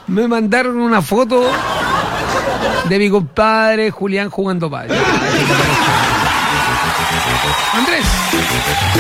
Me mandaron una foto de mi compadre Julián jugando padre. Andrés.